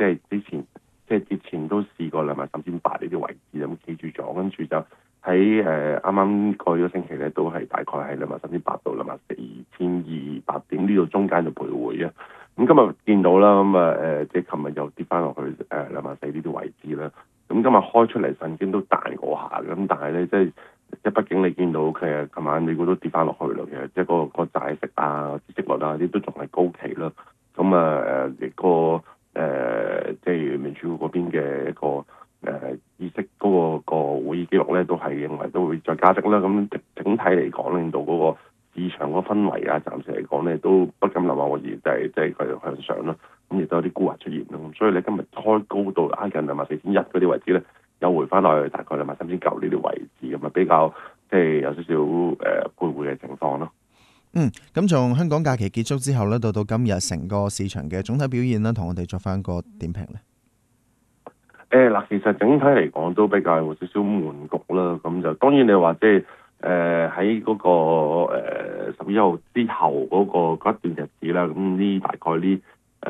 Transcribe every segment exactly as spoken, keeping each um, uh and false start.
即係之前即係之前都試過兩萬三千八呢啲位置咁企住咗，跟住就喺誒啱啱過咗星期咧，都係大概係兩萬三千八到兩萬四千二百點呢度中間就徘徊啊。咁今日見到啦，咁啊誒即係琴日又跌翻落去誒兩萬四呢啲位置啦。咁今日開出嚟曾經都彈過下嘅，咁但係咧即係即係畢竟你見到其實琴晚美股都跌翻落去啦，其實即係嗰個個債息啊、息率啊啲都仲係高企啦。咁啊誒個誒即係聯儲局嗰邊嘅一個誒、呃、議息嗰、嗰個、嗰個會議記錄咧，都係認為都會再加息啦。咁整體嚟講，令到嗰個市場嗰個氛圍啊，暫時嚟講咧都不敢諗話我而就係即係佢向上啦。咁亦都有啲沽壓出現啦。咁所以你今日開高到挨近兩萬四千一嗰啲位置咧，又回翻落去大概兩萬三千九呢啲位置，咁啊比較即係有少少誒徘徊嘅情況咯。 嗯，咁從香港假期結束之後咧，到到今日成個市場嘅總體表現咧，同我哋作翻個點評咧。 誒嗱，其實整體嚟講都比較有少少悶局啦。咁就當然你話即係誒喺嗰個十一號之後嗰、嗰個嗰一段日子啦，咁呢大概呢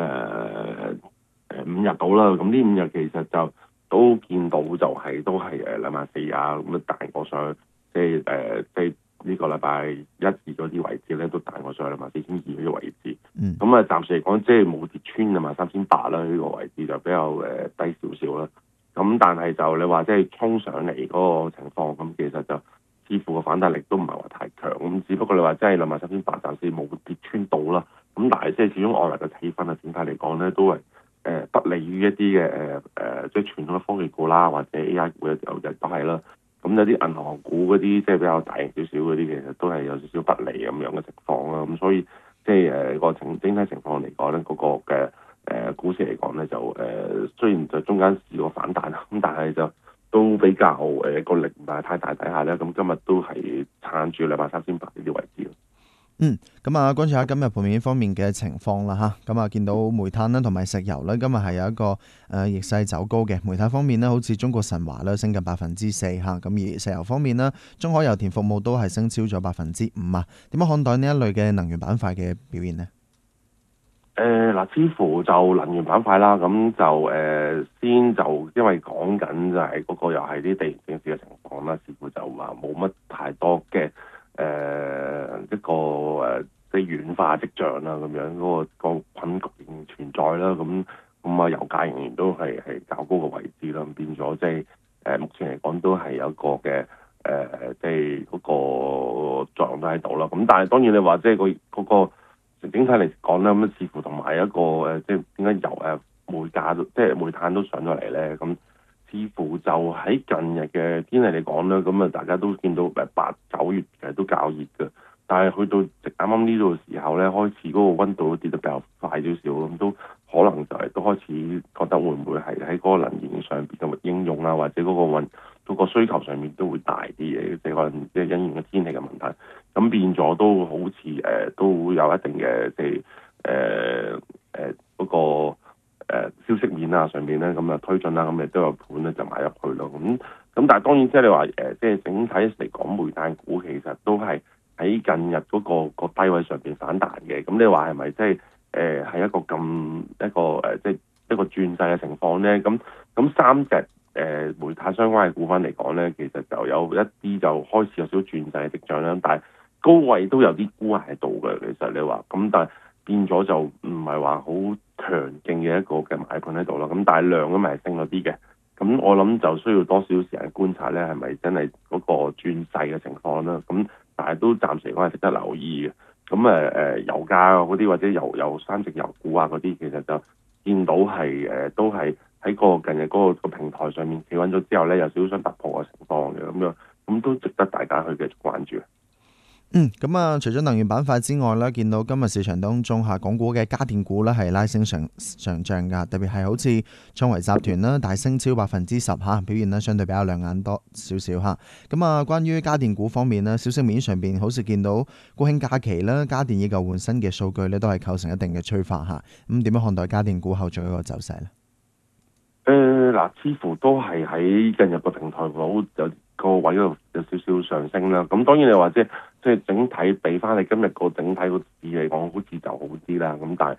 誒誒五日到啦。咁呢五日其實就都見到就係、是、都係誒兩萬四啊，咁啊彈過上即係誒即係呢個禮拜一二嗰啲位置咧，都彈過上兩萬四千二嗰啲位置。 嗯。 咁啊，暫時嚟講即係冇跌穿兩萬三千八啦，呢個位置就比較誒低少少啦。咁但係就你話即係衝上嚟嗰個情況，咁其實就似乎個反彈力都唔係話太強。咁只不過你話即係兩萬三千八暫時冇跌穿到啦。咁但係即係始終外圍嘅氣氛啊，整體嚟講咧都係誒不利於一啲嘅誒誒即係傳統嘅科技股啦，或者 A I 股嘅有日都係啦。咁有啲銀行股嗰啲即係比較大型少少嗰啲，其實都係有少少不利咁樣嘅情況啦。咁所以即係誒個情整體情況嚟講咧，嗰、嗰個嘅誒、呃、股市嚟講咧就誒、呃、雖然就中間試過反彈，咁但係就都比較誒個、呃、力唔係太大底下咧，咁今日都係撐住兩萬三千八呢啲位置。 嗯，咁啊，關注下今日盤面方面嘅情況啦嚇。咁啊，見到煤炭啦同埋石油咧，今日係有一個誒、呃、逆勢走高嘅。煤炭方面呢，好似中國神華咧升近百分之四嚇。咁而石油方面呢，中海油田服務都係升超咗百分之五啊。點樣看待呢一類嘅能源板塊嘅表現呢？ 誒嗱、呃，似乎就能源板塊啦，咁就誒、呃、先就因為講緊就係嗰個又係啲地緣政治嘅情況啦，似乎就話冇乜太多嘅。誒、呃、一個誒即係軟化跡象啦，咁樣嗰、那個個困局仍然存在啦，咁咁啊油價仍然都係係較高嘅位置啦，變咗即係誒目前嚟講都係有一個嘅誒即係嗰個作用都喺度啦。咁但係當然你話即係個嗰個整體嚟講咧，咁似乎同埋一個誒即係點解油誒煤價即係煤炭都上咗嚟咧？咁似乎就喺近日嘅天氣嚟講咧，咁啊大家都見到誒八九月其實都較熱嘅，但係去到啱啱呢度時候咧，開始嗰個溫度跌得比較快少少，咁都可能就係都開始覺得會唔會係喺嗰個能源上邊嘅應用啊，或者嗰個運嗰個需求上面都會大啲嘅，即係可能即係因應嘅天氣嘅問題，咁變咗都好似誒、呃、都會有一定嘅即係誒誒嗰個。誒、呃、消息面啊上面咧咁啊推進啦，咁亦都有盤咧就買入去咯。咁咁但係當然即係你話誒，即係整體嚟講，煤炭股其實都係喺近日嗰、那個個低位上邊反彈嘅。咁你話係咪即係誒係一個咁一個誒即係一個轉勢嘅情況咧？咁咁三隻誒、呃、煤炭相關嘅股份嚟講咧，其實就有一啲就開始有少少轉勢嘅跡象啦。但係高位都有啲沽壓喺度嘅。其實你話咁，但係變咗就唔係話好強勁嘅一個嘅買盤喺度啦，咁但係量咁咪升咗啲嘅，咁我諗就需要多少時間觀察咧，係咪真係嗰個轉勢嘅情況啦？咁但係都暫時嚟講係值得留意嘅。咁誒誒油價嗰啲或者油油三隻油股啊嗰啲，其實就見到係誒、呃、都係喺個近日嗰個個平台上面企穩咗之後咧，有少少想突破嘅情況嘅咁樣，咁都值得大家去繼續關注。 嗯，咁啊，除咗能源板塊之外咧，見到今日市場當中嚇港股嘅家電股咧係拉升上上漲㗎，特別係好似創維集團啦，大升超百分之十嚇，表現咧相對比較亮眼多少少嚇。咁啊，關於家電股方面咧，消息面上邊好似見到國慶假期啦，家電以舊換新嘅數據咧都係構成一定嘅催化嚇。咁點樣看待家電股後續一個走勢咧？ 誒嗱、呃，似乎都係喺近日個平台好有個位度有少少上升啦。咁當然你話即係即係整體比翻你今日個整體個市嚟講，好似就好啲啦。咁但係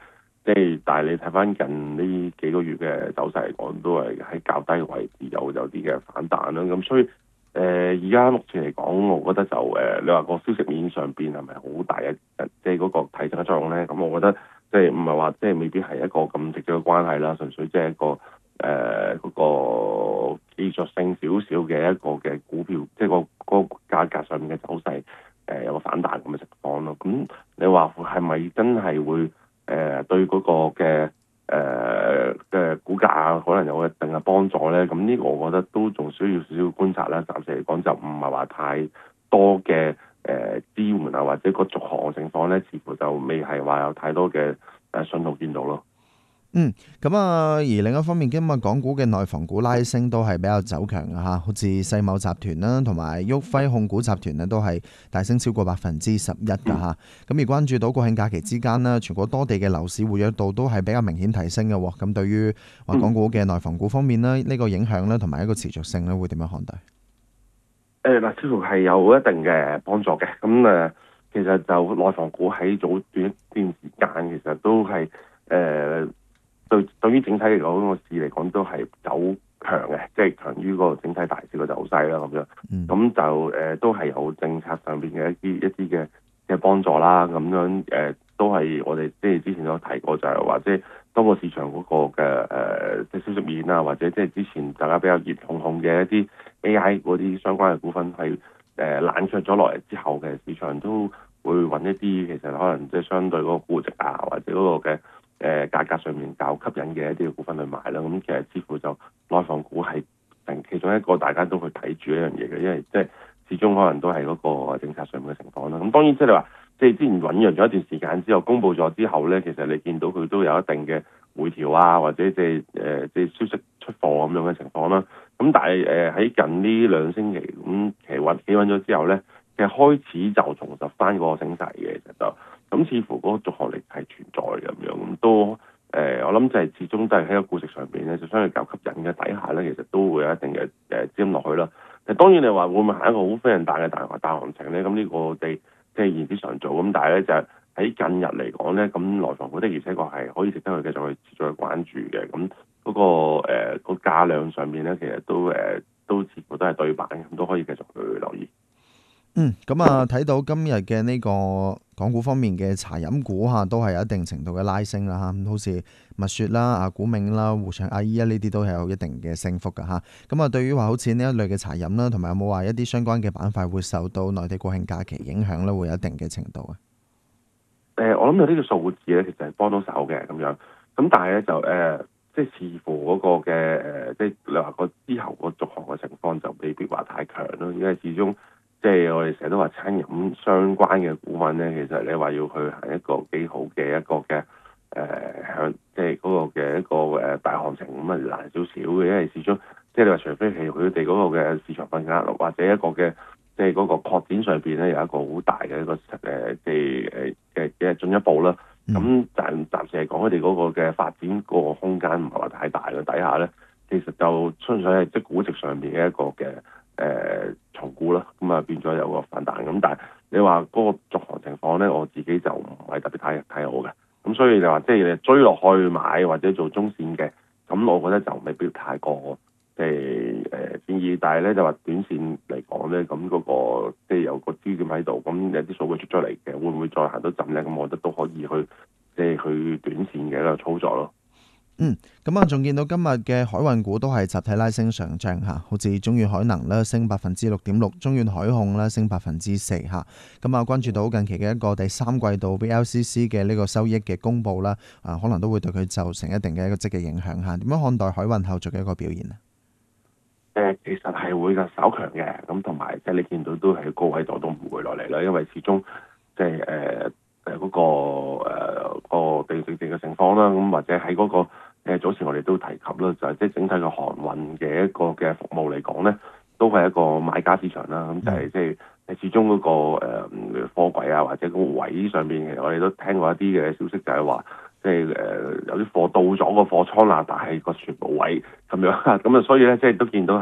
即係但係你睇翻近呢幾個月嘅走勢嚟講，都係喺較低嘅位置有有啲嘅反彈啦。咁所以誒而家目前嚟講，我覺得就誒、呃、你話個消息面上邊係咪好大嘅即係嗰個提振嘅作用咧？咁我覺得即係唔係話即係未必係一個咁直接嘅關係啦，純粹即係一個誒嗰、呃那個技術性少少嘅一個嘅股票，即係個嗰個價格上面嘅走勢誒、呃、有個反彈咁嘅情況咯。咁你話係咪真係會？誒、呃、對嗰個嘅誒嘅股價可能有一定嘅幫助咧，咁呢個我覺得都仲需要少少觀察啦。暫時嚟講就唔係話太多嘅誒、呃、支援啊，或者個續航嘅情況咧，似乎就未係話有太多嘅誒信號見到咯。 嗯，咁啊，而另一方面，今日港股嘅內房股拉升都係比較走強嘅嚇，好似世茂集團啦，同埋旭輝控股集團呢，都係大升超過百分之十一㗎嚇。咁、嗯、而關注到國慶假期之間呢，全國多地嘅樓市活躍度都係比較明顯提升嘅喎。咁對於話港股嘅內房股方面呢，呢、呢個影響咧，同埋一個持續性咧，會點樣看待？ 誒嗱、呃，似乎係有一定嘅幫助嘅。咁誒、呃，其實就內房股喺早段一段時間，其實都係誒。呃對對於整體嚟講，個市嚟講都係走強嘅，即係強於個整體大市個走勢啦。咁樣，咁、嗯、就誒、呃、都係有政策上邊嘅一啲一啲嘅嘅幫助啦。咁樣誒、呃、都係我哋即係之前都提過，就係話即係當個市場嗰個嘅誒即係消息面啊，或者即係之前大家比較熱烘烘嘅一啲 A I 嗰啲相關嘅股份係誒、呃、冷卻咗落嚟之後嘅市場都會揾一啲其實可能即係相對嗰個估值啊，或者嗰個嘅。誒、呃、價格上面較吸引嘅一啲嘅股份去買啦，咁其實似乎就內房股係其中一個大家都去睇住一樣嘢嘅，因為即係始終可能都係嗰個政策上面嘅情況啦。咁當然即係你話，即係之前醖釀咗一段時間之後，公佈咗之後咧，其實你見到佢都有一定嘅回調啊，或者即係誒即係消息出貨咁樣嘅情況啦。咁但係誒喺近呢兩星期咁企穩企穩咗之後咧，其實開始就重拾翻嗰個升勢嘅，其實就。咁似乎嗰個續航力係存在嘅咁樣，咁都誒、呃，我諗就係始終都係喺個估值上邊咧，就相對較吸引嘅底下咧，其實都會有一定嘅誒資金落去啦。但當然你話會唔會行一個好非常大嘅大大行情咧？咁呢個我哋即係言之常做，咁但係咧就係、是、喺近日嚟講咧，咁內房股的而且確係可以值得去繼續去持續去關注嘅。咁嗰、那個誒、呃那個價量上面咧，其實都誒、呃、都似乎都係對版嘅，咁都可以繼續去留意。 嗯，咁啊，睇到今日嘅呢個港股方面嘅茶飲股嚇，都係有一定程度嘅拉升啦嚇，好似蜜雪啦、啊古茗啦、湖翔阿姨啊呢啲都係有一定嘅升幅㗎嚇。咁啊，對於話好似呢一類嘅茶飲啦，同埋有冇話一啲相關嘅板塊會受到內地國慶假期影響咧，會有一定嘅程度啊？ 誒、呃，我諗有呢個數字咧，其實係幫到手嘅咁樣。咁但係咧就誒、呃，即係似乎嗰個嘅誒、呃，即係你話個之後個續航嘅情況就未必話太強咯，因為始終。即係我哋成日都話餐飲相關嘅股份咧，其實你話要去行一個幾好嘅一個嘅誒向，即係嗰個嘅一個誒大行情咁啊難少少嘅，因為始終即係你話除非係佢哋嗰個嘅市場份額或者一個嘅即係嗰個擴展上邊咧有一個好大嘅一個誒即係誒嘅嘅進一步啦。咁暫暫時嚟講，佢哋嗰個嘅發展個空間唔係話太大嘅底下咧，其實就純粹係即係估值上邊嘅一個嘅。誒、呃、重估啦，咁啊變咗有個反彈咁，但係你話嗰個續航情況咧，我自己就唔係特別睇睇好嘅，咁所以你話即係你追落去買或者做中線嘅，咁我覺得就未必太過即係誒建議，但係咧就話短線嚟講咧，咁嗰、那個即係有個焦點喺度，咁有啲數據出咗嚟嘅，會唔會再行多陣咧？咁我覺得都可以去即係去短線嘅一個操作咯。 嗯，咁啊，仲見到今日嘅海運股都係集體拉升上漲嚇，好似中遠海能咧升百分之六點六，中遠海控咧升百分之四嚇。咁啊，關注到近期嘅一個第三季度 V L C C 嘅呢個收益嘅公佈啦，啊，可能都會對佢造成一定嘅一個積極影響嚇。點樣看待海運後續嘅一個表現啊？ 誒，其實係會嘅稍強嘅，咁同埋即係你見到都係高位度都唔會落嚟啦，因為始終即係誒誒嗰個誒、呃嗰個地政地嘅情況啦，咁或者喺嗰、嗰個。誒早前我哋都提及啦，就係即係整體嘅航運嘅一個嘅服務嚟講咧，都係一個買家市場啦。咁就係即係誒始終嗰、那個誒、呃、貨櫃啊，或者個位上邊，其實我哋都聽過一啲嘅消息就，就係話即係誒有啲貨到咗個貨倉啦，但係個船冇位咁樣。咁啊，所以咧即係都見到係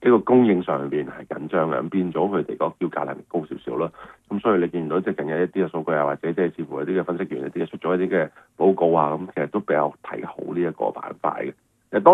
呢個供應上邊係緊張嘅，咁變咗佢哋個叫價能力高少少啦。咁所以你見到即係近日一啲嘅數據啊，或者即係似乎一啲嘅分析員一啲嘅出咗一啲嘅報告啊，咁其實都比較睇好呢一個板塊嘅。